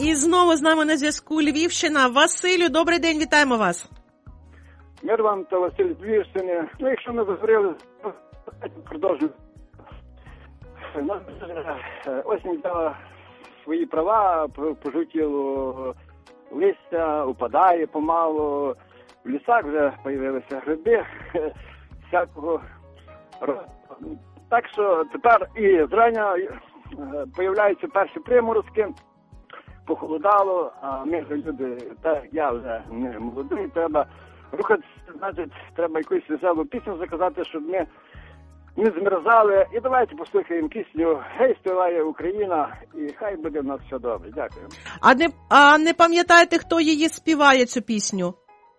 І знову з нами на зв'язку Львівщина. Василю, добрий день, вітаємо вас. Мир вам та Василь з Львівщини. Ну, якщо ми заговорили, продовжуємо. Осінь дала свої права, пожовтіло листя, упадає помалу. В лісах вже з'явилися гриби всякого роду. Так що тепер і зрання з'являються перші приморозки, похолодало, а ми ж люди, так я вже не молодий, треба рухатися, значить, треба якусь веселу пісню заказати, щоб ми не змерзали. І давайте послухаємо пісню «Гей, співає Україна», і хай буде в нас все добре. Дякую. А не пам'ятаєте, хто її співає, цю пісню?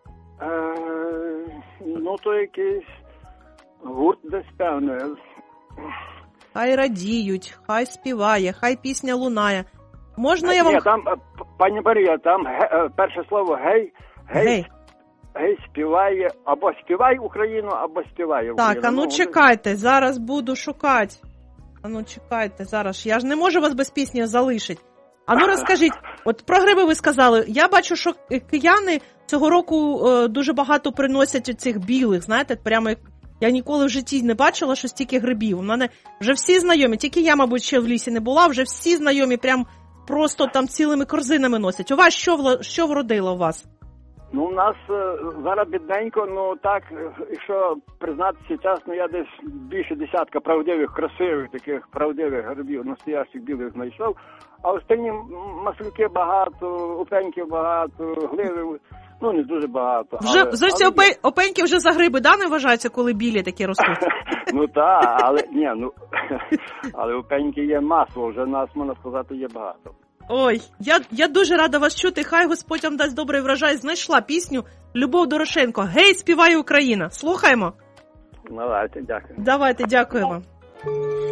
Ну, то якийсь гурт десь певний. Хай радіють, хай співає, хай пісня лунає. Можна я вам... Ні, там, пані Марія, там перше слово «гей», Гей. «Гей, співає», або «співай Україну», або «співає Україну». Так, а ну чекайте, зараз буду шукати. А ну чекайте, зараз. Я ж не можу вас без пісні залишити. А ну розкажіть, от про гриби ви сказали. Я бачу, що кияни цього року дуже багато приносять цих білих, знаєте, прямо як... Я ніколи в житті не бачила, що стільки грибів. У мене вже всі знайомі, тільки я, мабуть, ще в лісі не була, вже всі знайомі прям просто там цілими корзинами носять. У вас що вродило у вас? Ну, у нас зараз бідненько, ну так, якщо признатися чесно, я десь більше десятка правдивих, красивих, таких правдивих грибів, настоящих білих знайшов, а останні маслюки багато, опеньків багато, гливи, ну не дуже багато. Вже опеньки вже за гриби, да, не вважаються, коли білі такі ростуть? Ну так, але опеньки є масло, вже нас, можна сказати, є багато. Ой, я дуже рада вас чути. Хай Господь вам дасть добрий врожай. Знайшла пісню Любов Дорошенко. «Гей, співає Україна». Слухаємо? Давайте, дякую. Давайте, дякуємо.